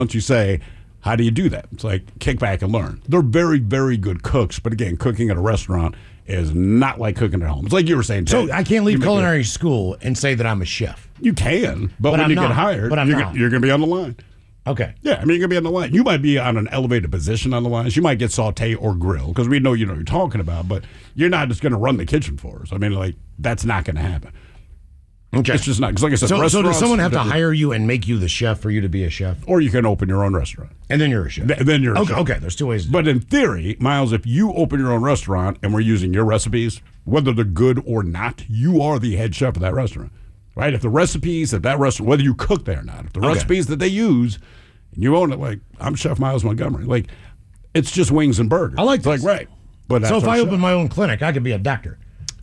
once you say, how do you do that? It's like kick back and learn. They're very, very good cooks, but again, cooking at a restaurant is not like cooking at home. It's like you were saying, Ted, so I can't leave culinary school and say that I'm a chef. You can, but when you get hired, you're going to be on the line. Okay. Yeah, I mean, you're going to be on the line. You might be on an elevated position on the line. You might get saute or grill because we know you know what you're talking about, but you're not just going to run the kitchen for us. I mean, like, that's not going to happen. Okay. It's just not. Because like I said, so does someone have to hire you and make you the chef for you to be a chef? Or you can open your own restaurant. And then you're a chef. Then you're a chef. Okay, there's two ways. But in theory, Miles, if you open your own restaurant and we're using your recipes, whether they're good or not, you are the head chef of that restaurant. Right? If the recipes at that restaurant, whether you cook there or not, if the recipes that they use, and you own it, like, I'm Chef Miles Montgomery. Like, it's just wings and burgers. I like this. Like, right. But so if I open my own clinic, I could be a doctor.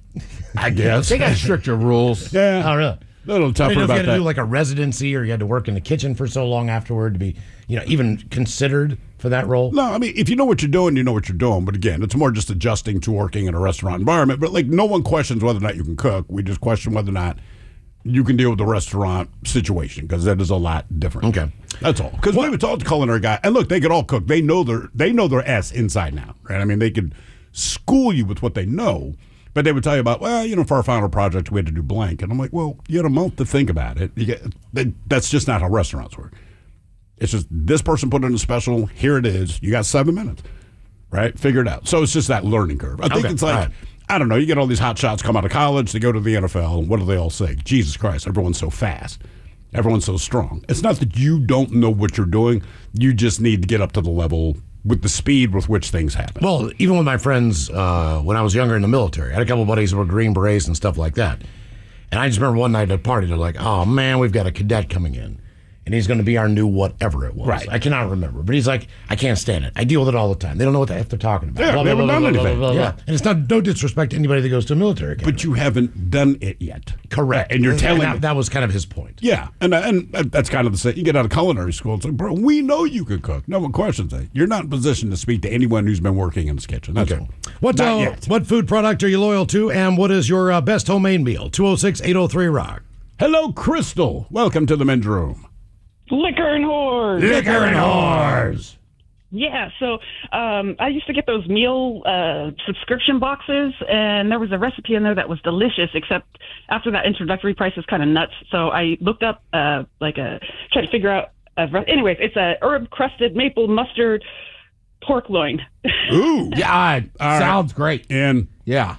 I guess. They got stricter rules. Yeah. Oh, really? A little tougher I didn't know if about you had to that. do like a residency or you had to work in the kitchen for so long afterward to be, even considered for that role. No, I mean, if you know what you're doing, you know what you're doing. But again, it's more just adjusting to working in a restaurant environment. But like, no one questions whether or not you can cook. We just question whether or not you can deal with the restaurant situation because that is a lot different. Okay, that's all. Because we would talk to culinary guy, and look, they could all cook. They know their ass inside and out, right? I mean, they could school you with what they know, but they would tell you about, well, for our final project, we had to do blank, and I'm like, well, you had a month to think about it. That's just not how restaurants work. It's just this person put in a special. Here it is. You got 7 minutes, right? Figure it out. So it's just that learning curve. I think it's like. I don't know, you get all these hot shots come out of college, they go to the NFL, and what do they all say? Jesus Christ, everyone's so fast. Everyone's so strong. It's not that you don't know what you're doing. You just need to get up to the level with the speed with which things happen. Well, even with my friends when I was younger in the military, I had a couple of buddies who were Green Berets and stuff like that. And I just remember one night at a party, they're like, oh, man, we've got a cadet coming in. And he's going to be our new whatever it was. Right. I cannot remember. But he's like, I can't stand it. I deal with it all the time. They don't know what the F they're talking about. Yeah, blah, they blah, haven't blah, done blah, anything. blah, blah, blah. And it's not no disrespect to anybody that goes to a military academy. But you haven't done it yet. Correct. And you're telling that was kind of his point. Yeah. And that's kind of the same. You get out of culinary school, it's like, bro, we know you can cook. No one questions it. You're not in position to speak to anyone who's been working in this kitchen. That's all. What food product are you loyal to, and what is your best homemade meal? 206-803-ROCK. Hello, Crystal. Welcome to the men's room. Liquor and whores. Liquor and whores. Yeah, so I used to get those meal subscription boxes, and there was a recipe in there that was delicious, except after that introductory price is kind of nuts. So I looked up tried to figure out. Anyways, it's a herb-crusted maple mustard pork loin. Ooh. Yeah, sounds great. And yeah.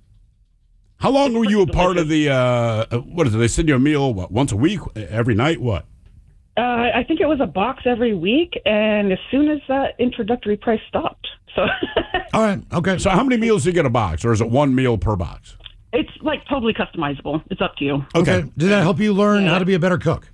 How long were you a part of the, what is it, they send you a meal, once a week, every night, what? I think it was a box every week, and as soon as that introductory price stopped. So. All right, okay. So how many meals do you get a box, or is it one meal per box? It's like totally customizable. It's up to you. Okay. Did that help you learn how to be a better cook?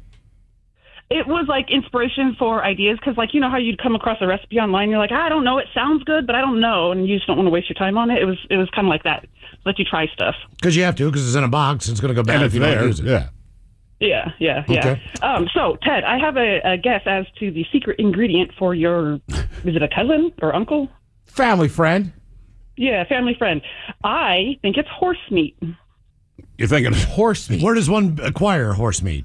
It was like inspiration for ideas because, like, you know how you'd come across a recipe online, you're like, I don't know, it sounds good, but I don't know, and you just don't want to waste your time on it. It was kind of like that. Let you try stuff. Because you have to, because it's in a box, it's going to go bad if you don't use it. Yeah. Yeah. Okay. So, Ted, I have a guess as to the secret ingredient for your, is it a cousin or uncle? Family friend. Yeah, family friend. I think it's horse meat. You're thinking horse meat. Where does one acquire horse meat?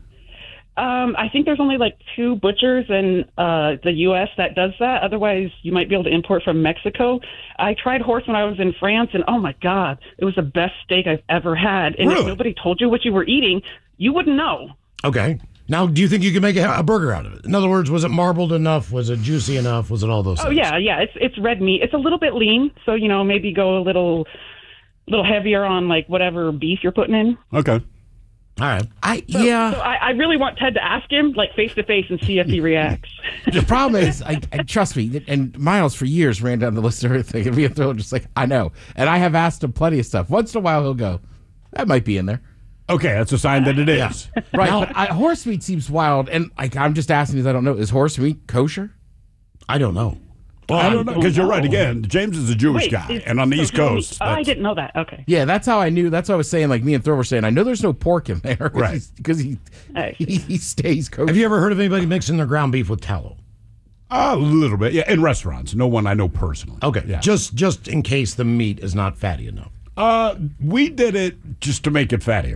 I think there's only like 2 butchers in the U.S. that does that. Otherwise, you might be able to import from Mexico. I tried horse when I was in France, and oh my God, it was the best steak I've ever had. And if nobody told you what you were eating, you wouldn't know. Okay. Now, do you think you could make a burger out of it? In other words, was it marbled enough? Was it juicy enough? Was it all those things? Oh, yeah. It's red meat. It's a little bit lean, so, maybe go a little heavier on, like, whatever beef you're putting in. Okay. All right. So I really want Ted to ask him, like, face-to-face and see if he reacts. The problem is, I trust me, and Miles for years ran down the list of everything, and me and Phil just like, I know. And I have asked him plenty of stuff. Once in a while, he'll go, that might be in there. Okay, that's a sign that it is. Yeah. Right, now, but horse meat seems wild, and I'm just asking because I don't know. Is horse meat kosher? I don't know. Well, I don't know, because you're right. Again, James is a Jewish guy, and on the East Coast. I didn't know that. Okay. Yeah, that's how I knew. That's what I was saying, like me and Thor were saying, I know there's no pork in there. Right. Because he stays kosher. Have you ever heard of anybody mixing their ground beef with tallow? A little bit, yeah. In restaurants. No one I know personally. Okay. Yeah. Just in case the meat is not fatty enough. We did it just to make it fattier.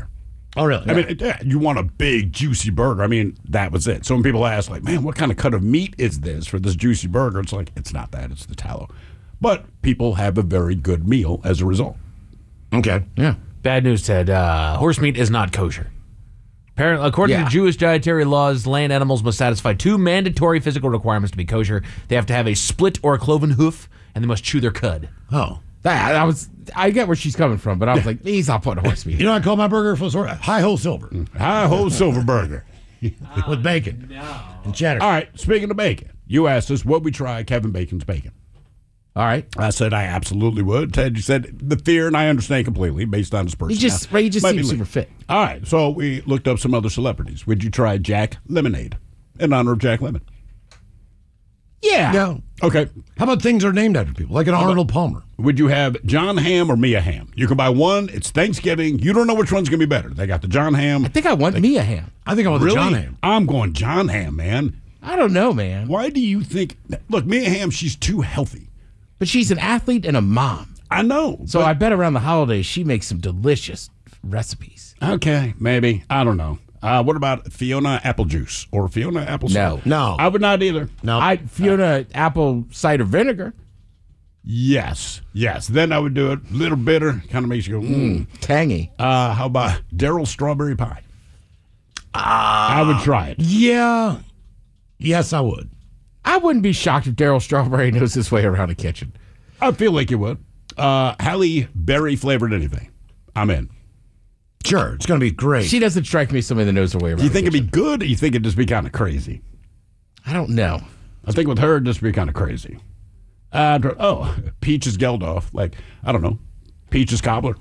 Oh, really? I mean, yeah, you want a big, juicy burger. I mean, that was it. So when people ask, like, man, what kind of cut of meat is this for this juicy burger? It's like, it's not that. It's the tallow. But people have a very good meal as a result. Okay. Yeah. Bad news, Ted. Horse meat is not kosher. Apparently, according to Jewish dietary laws, land animals must satisfy 2 mandatory physical requirements to be kosher. They have to have a split or a cloven hoof, and they must chew their cud. Oh. I get where she's coming from, but I was like, he's not putting horse meat. You know what I call my burger? Hi-Ho Silver. Hi-ho silver burger. With bacon. And cheddar. All right, speaking of bacon, you asked us, would we try Kevin Bacon's bacon? All right. I said I absolutely would. Ted, you said the fear, and I understand completely based on his He personality. just Might be seems legal. super fit. All right, so we looked up some other celebrities. Would you try Jack Lemonade in honor of Jack Lemmon? Yeah. Yeah. Okay. How about things that are named after people, like an Arnold Palmer? Would you have John Hamm or Mia Hamm? You can buy one. It's Thanksgiving. You don't know which one's going to be better. They got the John Hamm. I think I want Mia Hamm. I think I want Really? the John Ham. I'm going John Hamm, man. I don't know, man. Why do you think? Look, Mia Hamm, she's too healthy. But she's an athlete and a mom. I know. So I bet around the holidays she makes some delicious recipes. Okay, maybe. I don't know. What about Fiona Apple Juice or Fiona Apple cider? No. I would not either. No. Fiona apple cider vinegar. Yes. Then I would do it. Little bitter, kind of makes you go, Tangy. How about Daryl Strawberry Pie? I would try it. Yeah. Yes, I would. I wouldn't be shocked if Daryl Strawberry knows his way around a kitchen. I feel like you would. Halle Berry flavored anything. I'm in. Sure. It's going to be great. She doesn't strike me as somebody that knows her way around. Do you think a it'd be good or you think it'd just be kind of crazy? I don't know. I think with her, it'd just be kind of crazy. Peaches Geldof. Like, I don't know. Peaches Cobbler.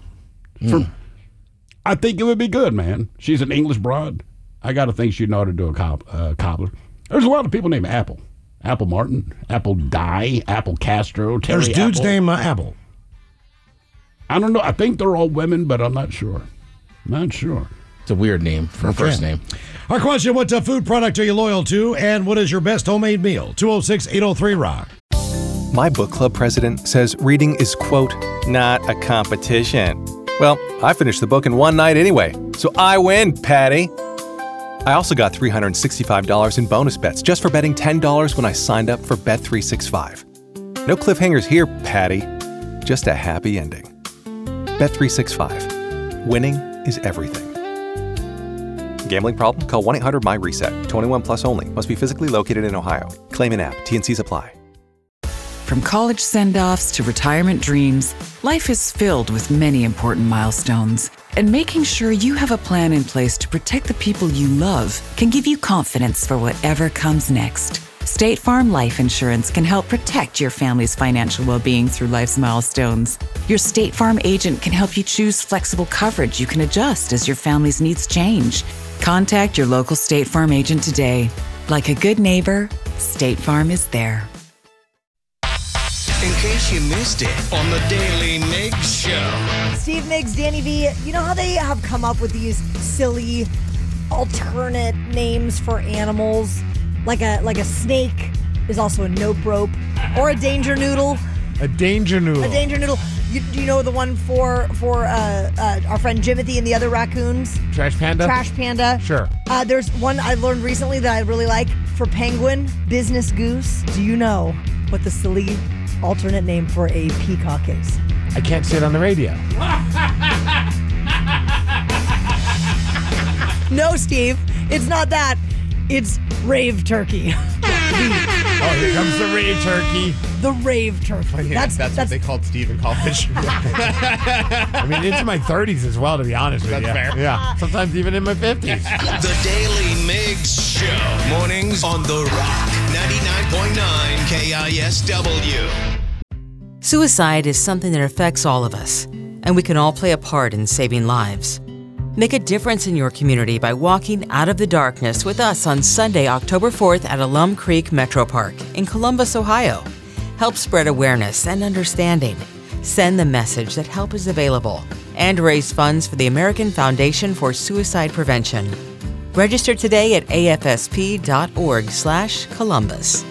I think it would be good, man. She's an English broad. I got to think she'd know how to do a cobbler. There's a lot of people named Apple. Apple Martin, Apple Dye, Apple Castro, Terry There's dude's Apple. name Apple. I don't know. I think they're all women, but I'm not sure. Not sure. It's a weird name for a first name. Our question, what food product are you loyal to, and what is your best homemade meal? 206-803-ROCK. My book club president says reading is, quote, not a competition. Well, I finished the book in one night anyway, so I win, Patty. I also got $365 in bonus bets just for betting $10 when I signed up for Bet365. No cliffhangers here, Patty. Just a happy ending. Bet365. Winning is everything. Gambling problem? Call 1-800-MY-RESET. 21 plus only. Must be physically located in Ohio. Claim in app. T&Cs apply. From college send-offs to retirement dreams, life is filled with many important milestones. And making sure you have a plan in place to protect the people you love can give you confidence for whatever comes next. State Farm Life Insurance can help protect your family's financial well-being through life's milestones. Your State Farm agent can help you choose flexible coverage you can adjust as your family's needs change. Contact your local State Farm agent today. Like a good neighbor, State Farm is there. In case you missed it on the Daily Mix Show. Steve Miggs, Danny V, you know how they have come up with these silly alternate names for animals? Like a snake is also a nope rope, or a danger noodle. A danger noodle. A danger noodle. Do you know the one for our friend Jimothy and the other raccoons? Trash Panda? Trash Panda. Sure. There's one I learned recently that I really like for penguin, Business Goose. Do you know what the silly alternate name for a peacock is? I can't say it on the radio. No, Steve, it's not that. It's rave turkey. Oh, here comes the rave turkey. The rave turkey. Yeah, that's what they called Steve in college. I mean, into my 30s as well, to be honest with you. That's fair. Yeah, sometimes even in my 50s. The Daily Mix Show. Mornings on The Rock. 99.9 KISW. Suicide is something that affects all of us, and we can all play a part in saving lives. Make a difference in your community by walking out of the darkness with us on Sunday, October 4th at Alum Creek Metro Park in Columbus, Ohio. Help spread awareness and understanding. Send the message that help is available and raise funds for the American Foundation for Suicide Prevention. Register today at afsp.org/Columbus.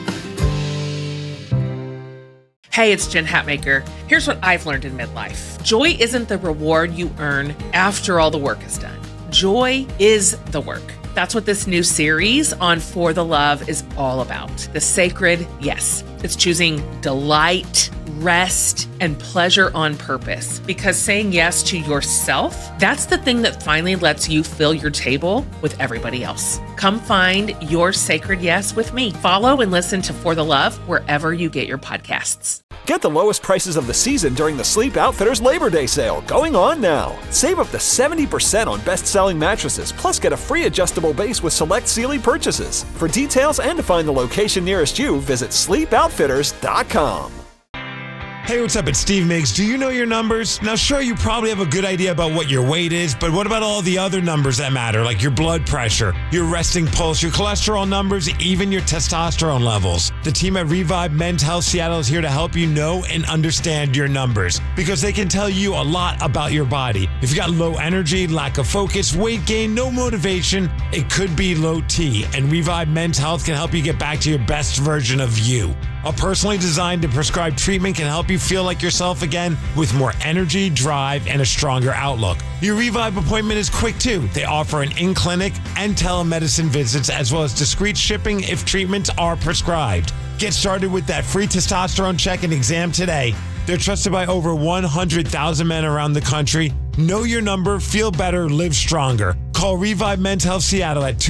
Hey, it's Jen Hatmaker. Here's what I've learned in midlife. Joy isn't the reward you earn after all the work is done. joy is the work. That's what this new series on For the Love is all about. The sacred yes. It's choosing delight, rest, and pleasure on purpose. Because saying yes to yourself, that's the thing that finally lets you fill your table with everybody else. Come find your sacred yes with me. Follow and listen to For the Love wherever you get your podcasts. Get the lowest prices of the season during the Sleep Outfitters Labor Day sale, going on now. Save up to 70% on best-selling mattresses, plus get a free adjustable base with select Sealy purchases. For details and to find the location nearest you, visit sleepoutfitters.com. Hey, what's up? It's Steve Miggs. Do you know your numbers? Now, sure, you probably have a good idea about what your weight is, but what about all the other numbers that matter, like your blood pressure, your resting pulse, your cholesterol numbers, even your testosterone levels? The team at Revive Men's Health Seattle is here to help you know and understand your numbers, because they can tell you a lot about your body. If you got low energy, lack of focus, weight gain, no motivation, it could be low T, and Revive Men's Health can help you get back to your best version of you. A personally designed and prescribed treatment can help you feel like yourself again with more energy, drive, and a stronger outlook. Your Revive appointment is quick too. They offer an in-clinic and telemedicine visits, as well as discreet shipping if treatments are prescribed. Get started with that free testosterone check and exam today. They're trusted by over 100,000 men around the country. Know your number, feel better, live stronger. Call Revive Men's Health Seattle at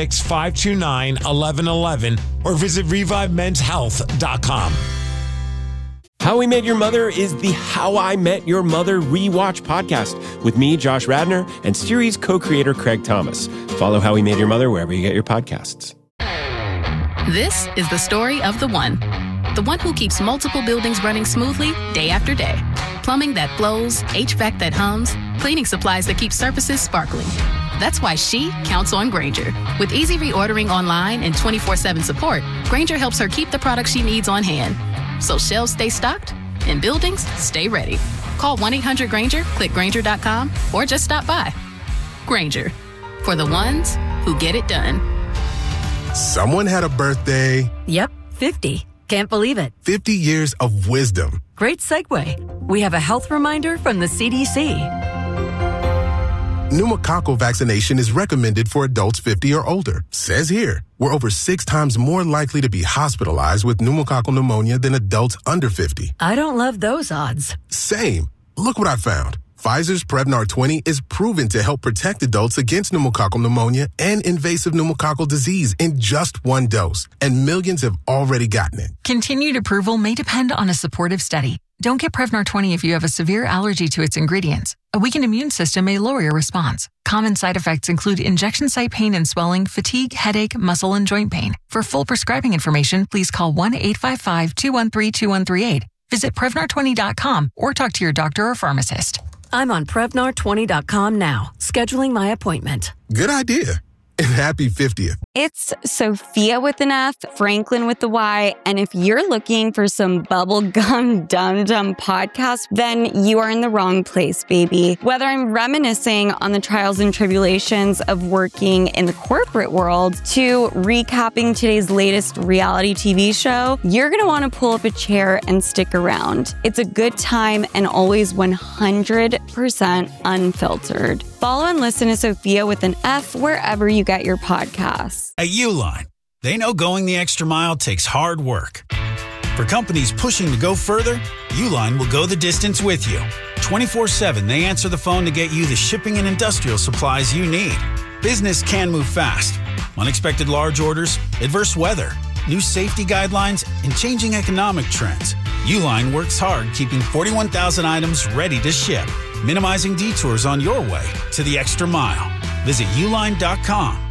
206-529-1111 or visit ReviveMen'sHealth.com. How We Met Your Mother is the How I Met Your Mother Rewatch podcast with me, Josh Radnor, and series co-creator Craig Thomas. Follow How We Met Your Mother wherever you get your podcasts. This is the story of the one who keeps multiple buildings running smoothly day after day. Plumbing that flows, HVAC that hums, cleaning supplies that keep surfaces sparkling. That's why she counts on Grainger. With easy reordering online and 24/7 support, Grainger helps her keep the products she needs on hand, so shelves stay stocked and buildings stay ready. Call 1-800-GRAINGER, click Grainger.com, or just stop by. Grainger, for the ones who get it done. Someone had a birthday. Yep, 50. Can't believe it. 50 years of wisdom. Great segue. We have a health reminder from the CDC. Pneumococcal vaccination is recommended for adults 50 or older. Says here, we're over 6 times more likely to be hospitalized with pneumococcal pneumonia than adults under 50. I don't love those odds. Same. Look what I found. Pfizer's Prevnar 20 is proven to help protect adults against pneumococcal pneumonia and invasive pneumococcal disease in just 1 dose, and millions have already gotten it. Continued approval may depend on a supportive study. Don't get Prevnar 20 if you have a severe allergy to its ingredients. A weakened immune system may lower your response. Common side effects include injection site pain and swelling, fatigue, headache, muscle, and joint pain. For full prescribing information, please call 1-855-213-2138. Visit Prevnar20.com or talk to your doctor or pharmacist. I'm on Prevnar20.com now, scheduling my appointment. Good idea. And happy 50th. It's Sophia with an F, Franklin with the Y, and if you're looking for some bubblegum dum-dum podcast, then you are in the wrong place, baby. Whether I'm reminiscing on the trials and tribulations of working in the corporate world to recapping today's latest reality TV show, you're going to want to pull up a chair and stick around. It's a good time and always 100% unfiltered. Follow and listen to Sophia with an F wherever you get your podcasts. At Uline, they know going the extra mile takes hard work. For companies pushing to go further, Uline will go the distance with you. 24/7, they answer the phone to get you the shipping and industrial supplies you need. Business can move fast. Unexpected large orders, adverse weather, new safety guidelines, and changing economic trends. Uline works hard keeping 41,000 items ready to ship, minimizing detours on your way to the extra mile. Visit uline.com.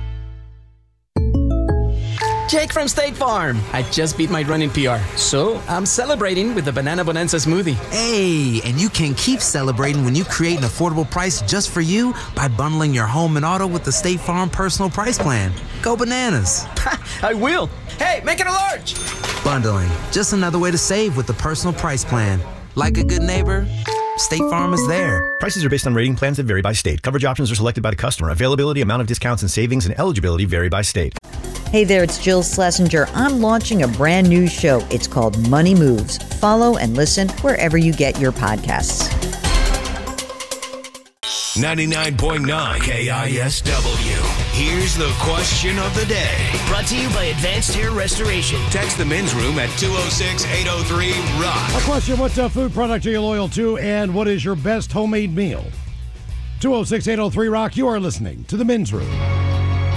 Jake from State Farm. I just beat my running PR, so I'm celebrating with the Banana Bonanza smoothie. Hey, and you can keep celebrating when you create an affordable price just for you by bundling your home and auto with the State Farm Personal Price Plan. Go bananas. I will. Hey, make it a large. Bundling, just another way to save with the Personal Price Plan. Like a good neighbor, State Farm is there. Prices are based on rating plans that vary by state. Coverage options are selected by the customer. Availability, amount of discounts and savings, and eligibility vary by state. Hey there, it's Jill Schlesinger. I'm launching a brand new show. It's called Money Moves. Follow and listen wherever you get your podcasts. 99.9 KISW. Here's the question of the day. Brought to you by Advanced Hair Restoration. Text the men's room at 206-803-ROCK. A question, what food product are you loyal to, and what is your best homemade meal? 206-803-ROCK, you are listening to The Men's Room.